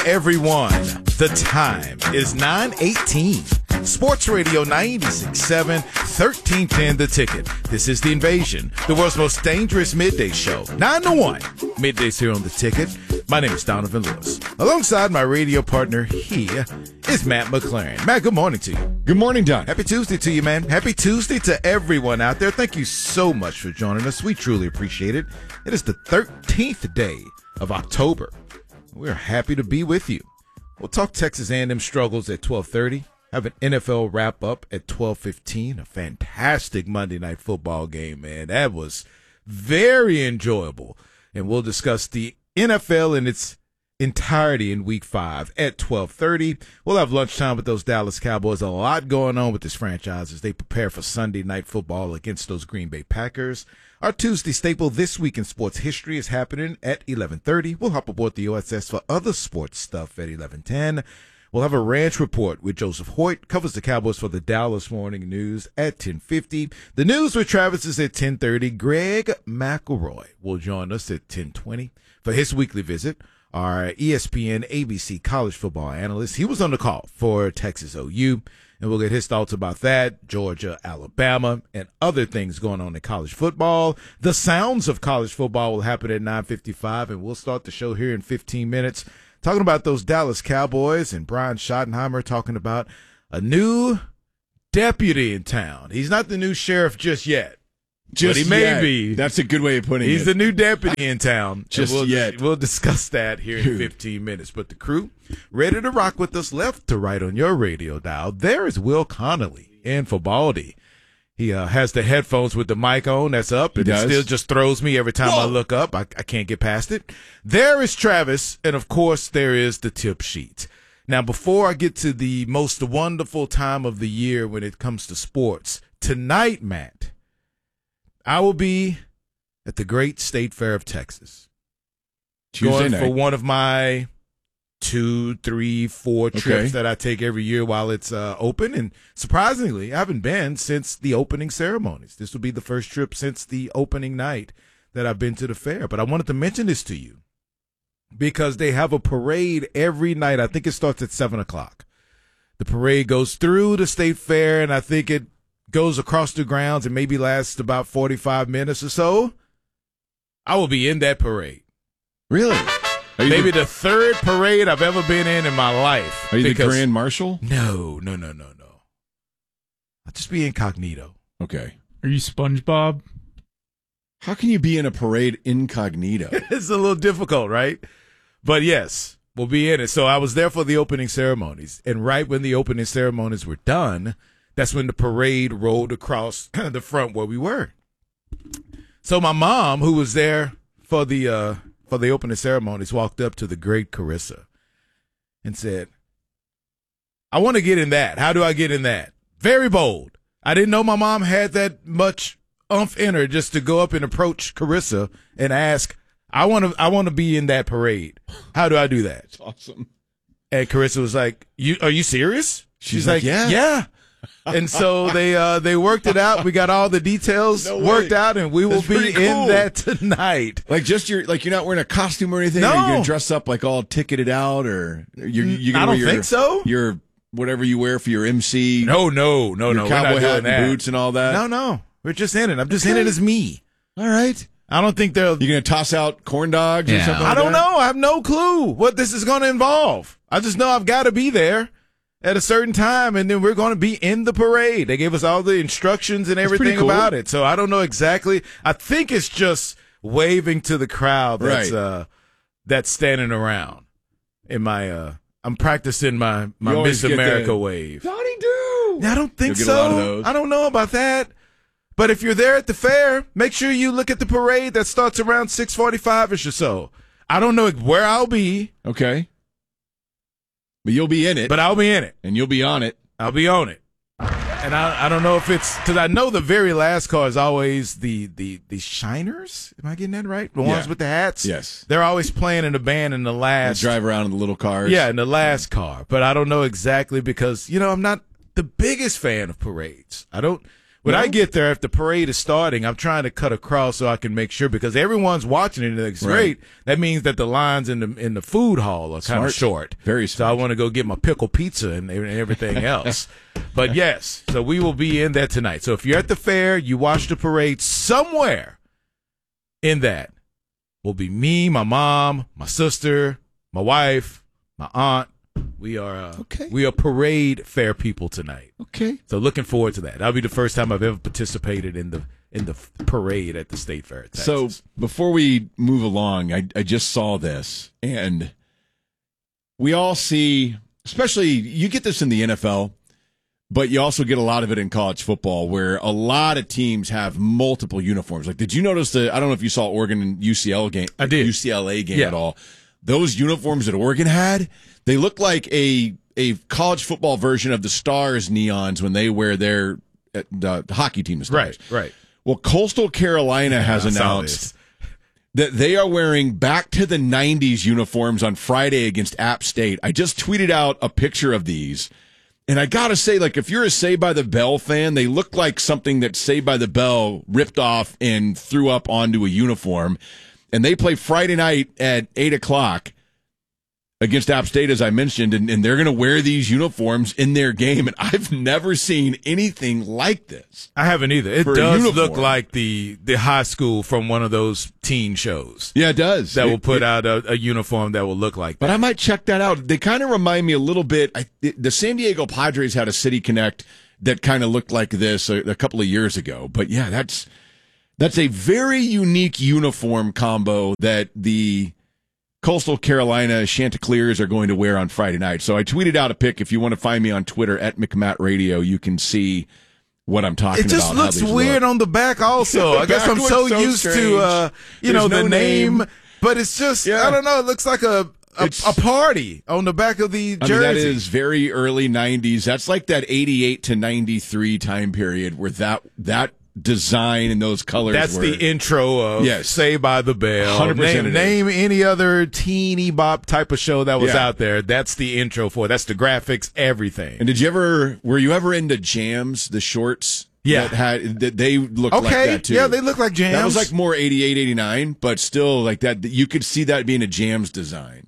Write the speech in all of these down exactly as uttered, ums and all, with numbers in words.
everyone. The time is nine eighteen. Sports Radio ninety-six point seven, thirteen ten The Ticket. This is The Invasion, the world's most dangerous midday show. nine to one. Middays here on The Ticket. My name is Donovan Lewis. Alongside my radio partner here is Matt McLaren. Matt, good morning to you. Good morning, Don. Happy Tuesday to you, man. Happy Tuesday to everyone out there. Thank you so much for joining us. We truly appreciate it. It is the thirteenth day of October. We're happy to be with you. We'll talk Texas A and M struggles at twelve thirty. Have an N F L wrap-up at twelve fifteen. A fantastic Monday Night Football game, man. That was very enjoyable. And we'll discuss the N F L in its entirety in Week five at twelve thirty. We'll have lunchtime with those Dallas Cowboys. A lot going on with this franchise as they prepare for Sunday Night Football against those Green Bay Packers. Our Tuesday staple, This Week in Sports History, is happening at eleven thirty. We'll hop aboard the O S S for other sports stuff at eleven ten. We'll have a ranch report with Joseph Hoyt, covers the Cowboys for the Dallas Morning News at ten fifty. The news with Travis is at ten thirty. Greg McElroy will join us at ten twenty for his weekly visit. Our E S P N A B C college football analyst, he was on the call for Texas O U, and we'll get his thoughts about that, Georgia, Alabama, and other things going on in college football. The sounds of college football will happen at nine fifty-five, and we'll start the show here in fifteen minutes. Talking about those Dallas Cowboys and Brian Schottenheimer talking about a new deputy in town. He's not the new sheriff just yet. Just but he may yet. be. That's a good way of putting He's it. He's the new deputy in town. Just we'll, yet. We'll discuss that here in fifteen minutes. But the crew ready to rock with us left to right on your radio dial. There is Will Connolly in for Baldy. He uh, has the headphones with the mic on that's up, and He it does. still just throws me every time Whoa. I look up. I, I can't get past it. There is Travis, and, of course, there is the tip sheet. Now, before I get to the most wonderful time of the year when it comes to sports, tonight, Matt, I will be at the Great State Fair of Texas. Tuesday going night. for one of my two, three, four trips Okay. that I take every year while it's uh, open. And surprisingly, I haven't been since the opening ceremonies. This will be the first trip since the opening night that I've been to the fair. But I wanted to mention this to you because they have a parade every night. I think it starts at seven o'clock. The parade goes through the state fair, and I think it goes across the grounds and maybe lasts about forty-five minutes or so. I will be in that parade. Really? Are you Maybe the, the third parade I've ever been in in my life. are you the because- Grand Marshal? No, no, no, no, no. I'll just be incognito. Okay. Are you SpongeBob? How can you be in a parade incognito? It's a little difficult, right? But yes, we'll be in it. So I was there for the opening ceremonies. And right when the opening ceremonies were done, that's when the parade rolled across the front where we were. So my mom, who was there for the uh, for the opening ceremonies, walked up to the great Carissa and said, I want to get in that. How do I get in that? Very bold. I didn't know my mom had that much umph in her just to go up and approach Carissa and ask, I want to I want to be in that parade. How do I do that? That's awesome. And Carissa was like, "You are you serious?" She's like, "Yeah." yeah. And so they uh, they worked it out. We got all the details No worked way. out, and we will That's be pretty in cool. that tonight. Like just your like you're not wearing a costume or anything. No. Are you gonna dress up like all ticketed out, or you're, you're gonna I don't wear your, think so. Your whatever you wear for your M C. No, no, no, your no. We're cowboy not hat doing and that. boots and all that. No, no. We're just in it. I'm just in Okay. it as me. All right. I don't think they'll. You gonna toss out corn dogs or Yeah. something? I Like don't that? know. I have no clue what this is going to involve. I just know I've got to be there at a certain time, and then we're going to be in the parade. They gave us all the instructions and That's pretty everything cool. about it. So I don't know exactly. I think it's just waving to the crowd that's Right. uh, that's standing around. In my, uh, I'm practicing my my You always Miss get America the- wave. Donnie do. I don't think You'll get a lot of so. those. I don't know about that. But if you're there at the fair, make sure you look at the parade that starts around six forty-five-ish or so. I don't know where I'll be, Okay. But you'll be in it, but I'll be in it. and you'll be on it. I'll be on it. And I, I don't know if it's because I know the very last car is always the the the Shiners. Am I getting that right? The ones Yeah. with the hats. Yes. They're always playing in the band in the And last. drive around in the little cars. Yeah, in the last car. But I don't know exactly because you know I'm not the biggest fan of parades. I don't. When No? I get there, if the parade is starting, I'm trying to cut across so I can make sure, because everyone's watching it and it's Right. great. That means that the lines in the in the food hall are kind Smart. of short. Very So I smart. want to go get my pickle pizza and, and everything else. But yes, so we will be in that tonight. So if you're at the fair, you watch the parade, somewhere in that will be me, my mom, my sister, my wife, my aunt. We are uh, Okay. we are parade fair people tonight. Okay. So looking forward to that. That'll be the first time I've ever participated in the in the parade at the State Fair. Texas. So before we move along, I, I just saw this, and we all see, especially you get this in the N F L, but you also get a lot of it in college football, where a lot of teams have multiple uniforms. Like, did you notice the? I don't know if you saw Oregon and U C L game. I did. U C L A game Yeah. at all. Those uniforms that Oregon had, they look like a a college football version of the Stars neons when they wear their uh, the hockey team. The Stars. right, right. Well, Coastal Carolina has I saw announced that they are wearing back to the nineties uniforms on Friday against App State. I just tweeted out a picture of these. And I got to say, like, if you're a Saved by the Bell fan, they look like something that Saved by the Bell ripped off and threw up onto a uniform. And they play Friday night at eight o'clock against App State, as I mentioned, and, and they're going to wear these uniforms in their game. And I've never seen anything like this. I haven't either. It For a does uniform. look like the the high school from one of those teen shows Yeah, it does. that It- will put it- out a, a uniform that will look like But that. I might check that out. They kind of remind me a little bit. I, the San Diego Padres had a City Connect that kind of looked like this a, a couple of years ago. But yeah, that's that's a very unique uniform combo that the Coastal Carolina Chanticleers are going to wear on Friday night. So I tweeted out a pic. If you want to find me on Twitter at McMatt Radio, you can see what I'm talking It just about. how looks these weird look. on the back also. The I guess back I'm looks so, so used strange. to, uh, you There's know, the no name, name. but it's just, Yeah. I don't know, it looks like a a, It's- a party on the back of the I jersey. mean, that is very early nineties. That's like that eighty-eight to ninety-three time period where that that design and those colors That's were. the intro of Yes. Saved by the Bell. one hundred percent Name, it is. name any other teeny bop type of show that was Yeah. out there. That's the intro for it. That's the graphics, everything. And did you ever, were you ever into Jams, the shorts? Yeah. That had, that they looked like Okay, that too. yeah, they look like jams. That was like more eighty-eight, eighty-nine, but still like that. You could see that being a Jams design.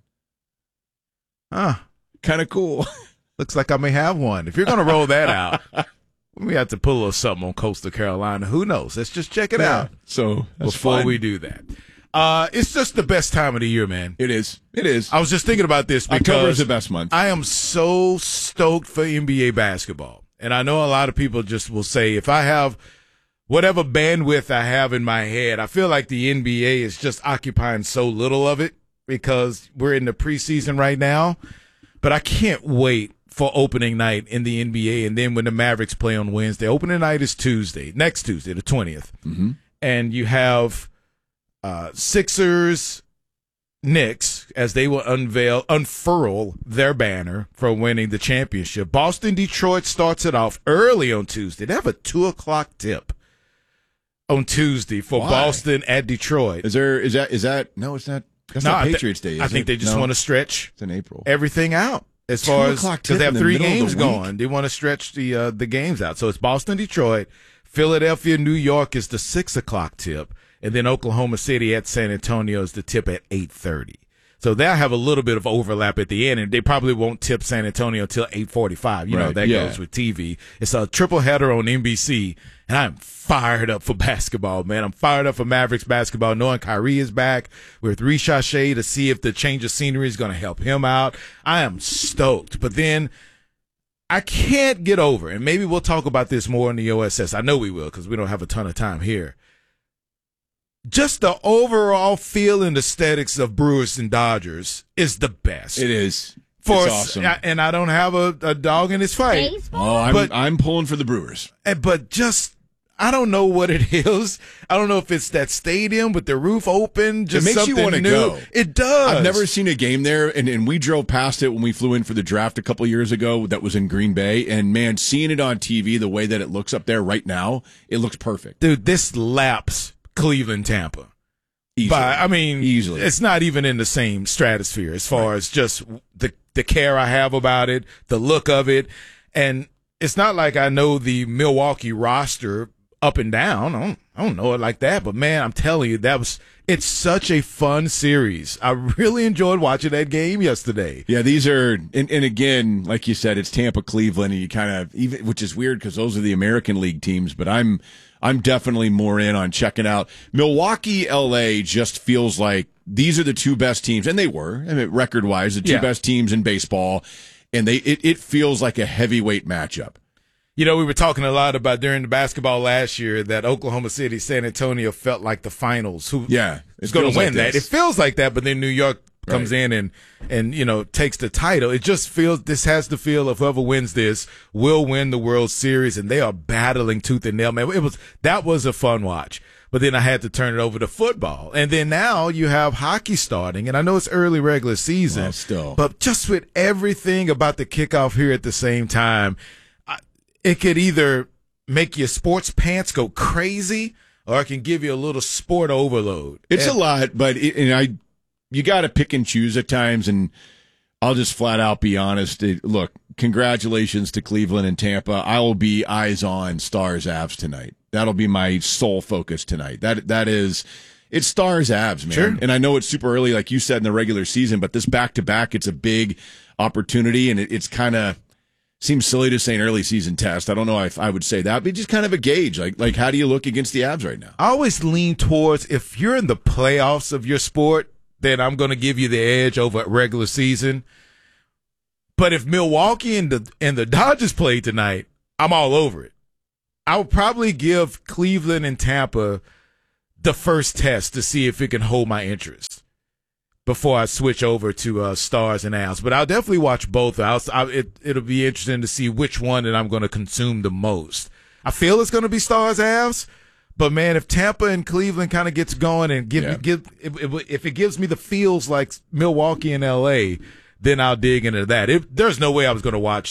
Huh. Kind of cool. Looks like I may have one. If you're going to roll that out, we have to put a little something on Coastal Carolina. Who knows? Let's just check it out So that's before fun. we do that. Uh, it's just the best time of the year, man. It is. It is. I was just thinking about this October is because the best month. I am so stoked for N B A basketball. And I know a lot of people just will say, if I have whatever bandwidth I have in my head, I feel like the N B A is just occupying so little of it because we're in the preseason right now. But I can't wait for opening night in the N B A. And then when the Mavericks play on Wednesday, opening night is Tuesday, next Tuesday, the twentieth. Mm-hmm. And you have uh, Sixers, Knicks, as they will unveil, unfurl their banner for winning the championship. Boston, Detroit starts it off early on Tuesday. They have a two o'clock tip on Tuesday for Why? Boston at Detroit. Is there, is that, is that, no, it's not, that's No, not I thi- Patriots Day. Is I think it? they just No, want to stretch It's in April. everything out as Two far as o'clock because tip they have in the three middle of games the week? going. They want to stretch the uh, the games out. So it's Boston, Detroit, Philadelphia, New York is the six o'clock tip, and then Oklahoma City at San Antonio is the tip at eight thirty. So they'll have a little bit of overlap at the end, and they probably won't tip San Antonio until eight forty-five. You know, Right, that yeah. goes with T V. It's a triple header on N B C, and I'm fired up for basketball, man. I'm fired up for Mavericks basketball, knowing Kyrie is back with Ricochet to see if the change of scenery is going to help him out. I am stoked. But then I can't get over, and maybe we'll talk about this more in the O S S. I know we will because we don't have a ton of time here. Just the overall feel and aesthetics of Brewers and Dodgers is the best. It is. For it's awesome. and I don't have a, a dog in this fight. oh, I'm, but- I'm pulling for the Brewers. And- But just, I don't know what it is. I don't know if it's that stadium with the roof open. Just makes you something wanna new. go. It does. I've never seen a game there, and, and we drove past it when we flew in for the draft a couple of years ago. That was in Green Bay, and man, seeing it on T V the way that it looks up there right now, it looks perfect. Dude, this laps Cleveland, Tampa. Easily. But I mean, Easily. it's not even in the same stratosphere as far as just the the care I have about it, the look of it, and it's not like I know the Milwaukee roster up and down. I don't, I don't know it like that. But, man, I'm telling you, that was it's such a fun series. I really enjoyed watching that game yesterday. Yeah, these are, and, and again, like you said, it's Tampa, Cleveland, and you kind of, even, which is weird because those are the American League teams, but I'm I'm definitely more in on checking out. Milwaukee, L A just feels like these are the two best teams, and they were, I mean, record-wise, the two Yeah. best teams in baseball, and they it, it feels like a heavyweight matchup. You know, we were talking a lot about during the basketball last year that Oklahoma City, San Antonio felt like the finals. Who Yeah, is going to win like that? It feels like that, but then New York comes Right. in and, and, you know, takes the title. It just feels, this has the feel of whoever wins this will win the World Series, and they are battling tooth and nail. Man, it was, that was a fun watch. But then I had to turn it over to football. And then now you have hockey starting, and I know it's early regular season, Well, still. but just with everything about the kickoff here at the same time, I, it could either make your sports pants go crazy, or it can give you a little sport overload. It's And- a lot, but it, and I, you got to pick and choose at times. And I'll just flat out be honest. It, look, congratulations to Cleveland and Tampa. I will be eyes on Stars Avs tonight. That'll be my sole focus tonight. That that is, it's Stars Avs, man. Sure. And I know it's super early, like you said, in the regular season, but this back to back, it's a big opportunity, and it, it's kind of. Seems silly to say an early season test. I don't know if I would say that, but just kind of a gauge. Like, like how do you look against the Avs right now? I always lean towards if you're in the playoffs of your sport, then I'm going to give you the edge over regular season. But if Milwaukee and the and the Dodgers play tonight, I'm all over it. I would probably give Cleveland and Tampa the first test to see if it can hold my interest before I switch over to uh, Stars and Avs. But I'll definitely watch both. I'll, I, it, it'll be interesting to see which one that I'm going to consume the most. I feel it's going to be Stars Avs, but man, if Tampa and Cleveland kind of gets going and give Yeah. me give if, if, if it gives me the feels like Milwaukee and L A, then I'll dig into that. It, there's no way I was going to watch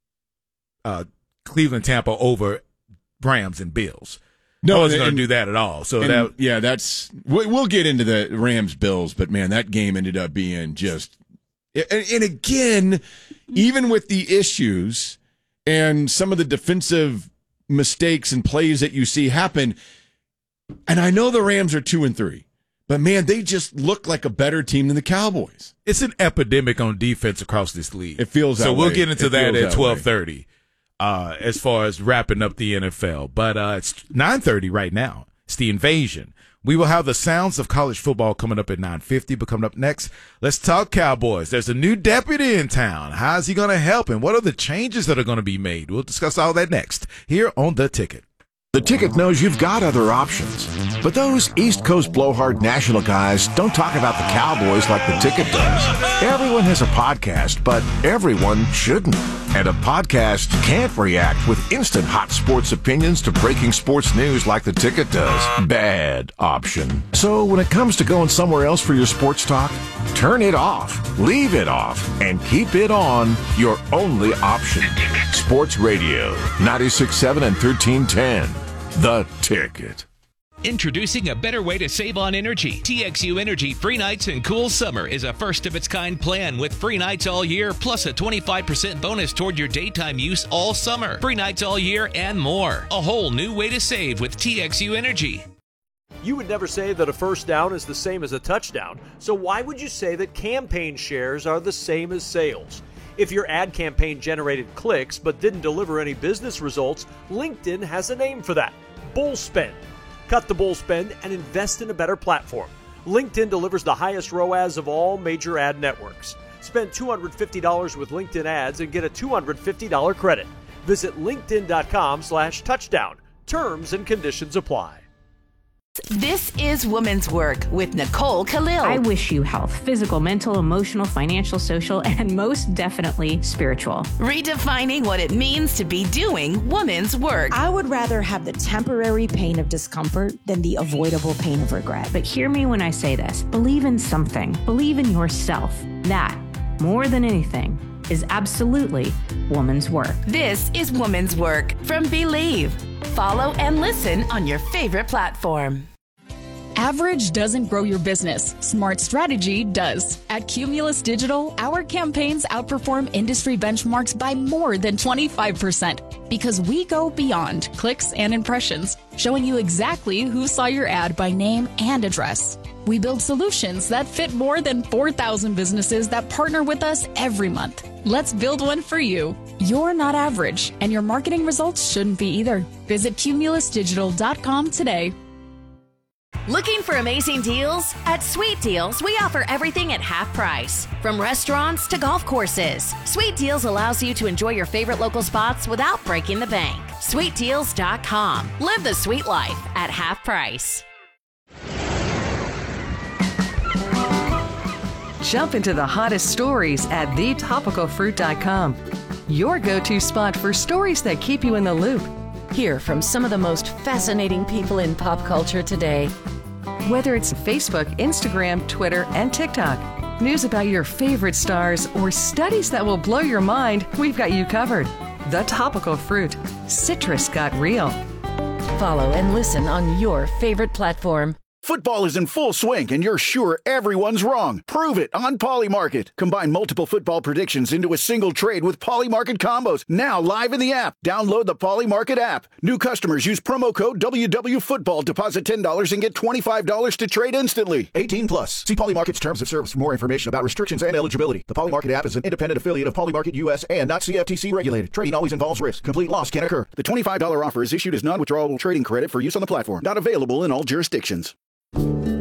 uh, Cleveland Tampa over Rams and Bills. No, I wasn't going and- to do that at all. So And, that yeah, that's we- we'll get into the Rams Bills, but man, that game ended up being just. And, and again, even with the issues and some of the defensive mistakes and plays that you see happen, and I know the Rams are two and three, but man, they just look like a better team than the Cowboys. it's an epidemic on defense across this league. It feels that so. We'll way. get into It that feels at that way. twelve thirty. Uh, as far as wrapping up the N F L, but uh, it's nine thirty right now. It's the invasion. We will have the sounds of college football coming up at nine fifty. But coming up next, let's talk Cowboys. There's a new deputy in town. How's he going to help, and what are the changes that are going to be made? We'll discuss all that next here on The Ticket. The Ticket knows you've got other options. But those East Coast blowhard national guys don't talk about the Cowboys like The Ticket does. Everyone has a podcast, but everyone shouldn't. And a podcast can't react with instant hot sports opinions to breaking sports news like The Ticket does. Bad option. So when it comes to going somewhere else for your sports talk, turn it off, leave it off, and keep it on your only option. Sports Radio, ninety-six point seven and thirteen ten. The Ticket. Introducing a better way to save on energy. T X U Energy Free Nights and Cool Summer is a first-of-its-kind plan with free nights all year, plus a twenty-five percent bonus toward your daytime use all summer. Free nights all year and more. A whole new way to save with T X U Energy. You would never say that a first down is the same as a touchdown, so why would you say that campaign shares are the same as sales? If your ad campaign generated clicks but didn't deliver any business results, LinkedIn has a name for that: bull spend. Cut the bull spend and invest in a better platform. LinkedIn delivers the highest R O A S of all major ad networks. Spend two hundred fifty dollars with LinkedIn ads and get a two hundred fifty dollars credit. Visit linkedin.com slash touchdown. Terms and conditions apply. This is Women's Work with Nicole Khalil. I wish you health, physical, mental, emotional, financial, social, and most definitely spiritual. Redefining what it means to be doing women's work. I would rather have the temporary pain of discomfort than the avoidable pain of regret. But hear me when I say this. Believe in something. Believe in yourself. That, more than anything, is absolutely woman's work. This is Women's Work from Believe. Follow and listen on your favorite platform. Average doesn't grow your business. Smart strategy does. At Cumulus Digital, our campaigns outperform industry benchmarks by more than twenty-five percent because we go beyond clicks and impressions, showing you exactly who saw your ad by name and address. We build solutions that fit more than four thousand businesses that partner with us every month. Let's build one for you. You're not average, and your marketing results shouldn't be either. Visit cumulus digital dot com today. Looking for amazing deals? At Sweet Deals, we offer everything at half price. From restaurants to golf courses, Sweet Deals allows you to enjoy your favorite local spots without breaking the bank. sweet deals dot com. Live the sweet life at half price. Jump into the hottest stories at the topical fruit dot com. Your go-to spot for stories that keep you in the loop. Hear from some of the most fascinating people in pop culture today. Whether it's Facebook, Instagram, Twitter, and TikTok, news about your favorite stars, or studies that will blow your mind, we've got you covered. The Topical Fruit. Citrus got real. Follow and listen on your favorite platform. Football is in full swing, and you're sure everyone's wrong. Prove it on Polymarket. Combine multiple football predictions into a single trade with Polymarket combos. Now live in the app. Download the Polymarket app. New customers use promo code W W Football. Deposit ten dollars and get twenty-five dollars to trade instantly. eighteen plus. See Polymarket's terms of service for more information about restrictions and eligibility. The Polymarket app is an independent affiliate of Polymarket U S and not C F T C regulated. Trading always involves risk. Complete loss can occur. The twenty-five dollars offer is issued as non-withdrawable trading credit for use on the platform. Not available in all jurisdictions.